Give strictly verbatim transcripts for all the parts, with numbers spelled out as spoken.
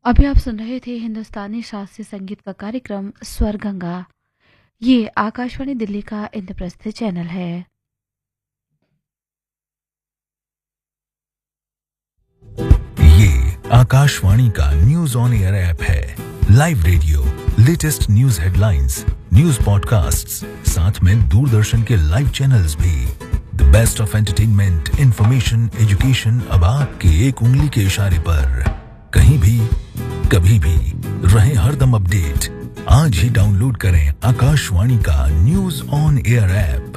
अभी आप सुन रहे थे हिंदुस्तानी शास्त्रीय संगीत का कार्यक्रम स्वर गंगा। ये आकाशवाणी दिल्ली का इंद्रप्रस्थ चैनल है। ये आकाशवाणी का न्यूज ऑन एयर ऐप है। Live radio, latest news headlines, news podcasts, साथ में दूरदर्शन के लाइव चैनल्स भी। The best of entertainment, information, education अब आपके एक उंगली के इशारे पर। कहीं भी, कभी भी, रहे हरदम अपडेट। आज ही डाउनलोड करें आकाशवाणी का न्यूज ऑन एयर ऐप।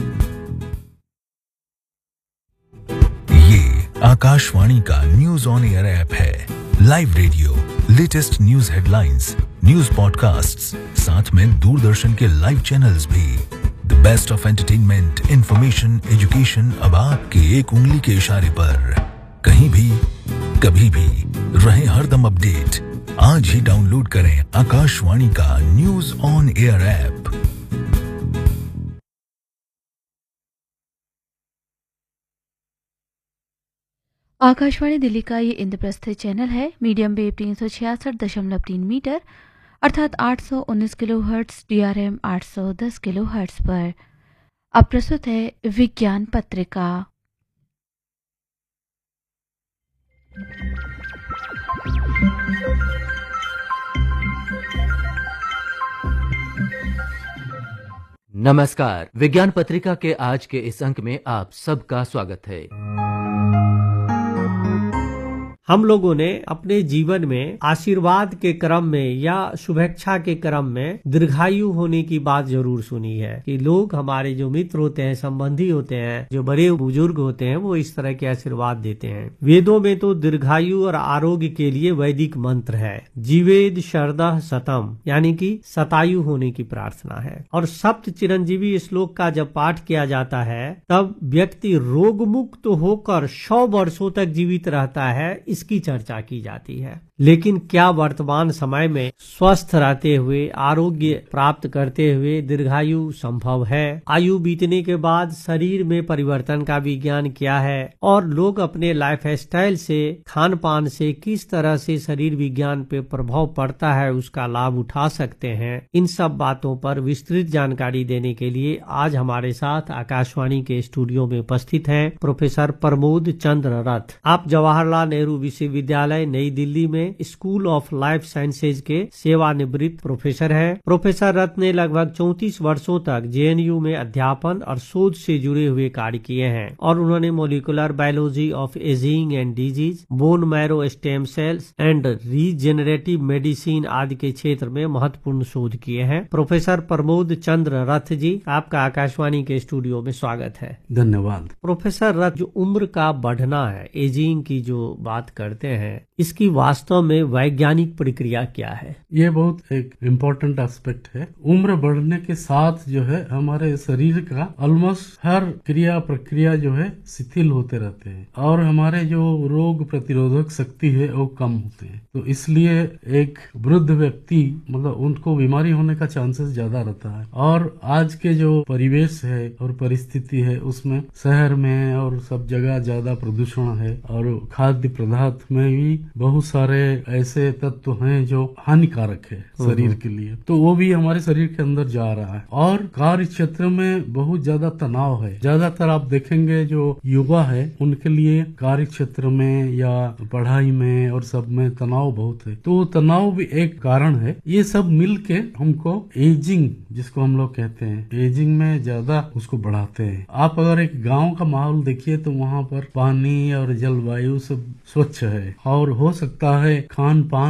ये आकाशवाणी का न्यूज ऑन एयर ऐप है। Live radio, latest news headlines, news podcasts, साथ में दूरदर्शन के लाइव चैनल्स भी। The best of entertainment, information, education अब आपके एक उंगली के इशारे पर। कहीं भी, कभी भी, रहे हरदम अपडेट। आज ही डाउनलोड करें आकाशवाणी का news on air app. Akashvani Delhi का ये इंद्रप्रस्थ चैनल है। मीडियम वेव तीन सौ छियासठ दशमलव तीन मीटर अर्थात आठ सौ उन्नीस kilo hertz, D R M आठ सौ दस किलो हर्ट्स पर। अब प्रस्तुत है विज्ञान पत्रिका। नमस्कार। विज्ञान पत्रिका के आज के इस अंक में आप सबका स्वागत है। हम लोगों ने अपने जीवन में आशीर्वाद के क्रम में या शुभेच्छा के क्रम में दीर्घायु होने की बात जरूर सुनी है कि लोग, हमारे जो मित्र होते हैं, संबंधी होते हैं, जो बड़े बुजुर्ग होते हैं, वो इस तरह के आशीर्वाद देते हैं। वेदों में तो दीर्घायु और आरोग्य के लिए वैदिक मंत्र है, जीवेद शरदः शतम, यानी कि शतायु होने की प्रार्थना है। और सप्त चिरंजीवी श्लोक का जब पाठ किया जाता है तब व्यक्ति रोग मुक्त होकर सौ वर्षों तक जीवित रहता है, इसकी चर्चा की जाती है। लेकिन क्या वर्तमान समय में स्वस्थ रहते हुए, आरोग्य प्राप्त करते हुए दीर्घायु संभव है? आयु बीतने के बाद शरीर में परिवर्तन का विज्ञान क्या है और लोग अपने लाइफ स्टाइल से, खान पान से किस तरह से शरीर विज्ञान पे प्रभाव पड़ता है, उसका लाभ उठा सकते हैं? इन सब बातों पर विस्तृत जानकारी देने के लिए आज हमारे साथ आकाशवाणी के स्टूडियो में उपस्थित हैं प्रोफेसर प्रमोद चंद्र रथ। आप जवाहरलाल नेहरू विश्वविद्यालय नई दिल्ली में स्कूल ऑफ लाइफ साइंसेज के सेवानिवृत्त प्रोफेसर हैं। प्रोफेसर रथ ने लगभग चौंतीस वर्षों तक जे एन यू में अध्यापन और शोध से जुड़े हुए कार्य किए हैं और उन्होंने molecular biology of ageing and disease, bone marrow stem cells and regenerative medicine आदि के क्षेत्र में महत्वपूर्ण शोध किए हैं। प्रोफेसर प्रमोद चंद्र रथ जी, आपका आकाशवाणी के स्टूडियो में स्वागत है। धन्यवाद। प्रोफेसर रथ, जो उम्र का बढ़ना है, एजिंग की जो बात करते हैं, इसकी वास्तव में वैज्ञानिक प्रक्रिया क्या है? ये बहुत एक इम्पोर्टेंट एस्पेक्ट है। उम्र बढ़ने के साथ जो है हमारे शरीर का ऑलमोस्ट हर क्रिया प्रक्रिया जो है शिथिल होते रहते हैं और हमारे जो रोग प्रतिरोधक शक्ति है वो कम होते हैं। तो इसलिए एक वृद्ध व्यक्ति, मतलब उनको बीमारी होने का चांसेस ज्यादा रहता है। और आज के जो परिवेश है और परिस्थिति है उसमें शहर में और सब जगह ज्यादा प्रदूषण है और खाद्य पदार्थ में भी बहुत सारे ऐसे तत्व हैं जो हानिकारक है शरीर के लिए, तो वो भी हमारे शरीर के अंदर जा रहा है। और कार्य क्षेत्र में बहुत ज्यादा तनाव है। ज्यादातर आप देखेंगे जो युवा है उनके लिए कार्य क्षेत्र में या पढ़ाई में और सब में तनाव बहुत है। तो तनाव भी एक कारण है। ये सब मिल के हमको एजिंग, जिसको हम लोग कहते हैं, एजिंग में ज्यादा उसको बढ़ाते हैं। आप अगर एक गाँव का माहौल देखिए तो वहाँ पर पानी और जलवायु सब स्वच्छ है और हो सकता है खान पान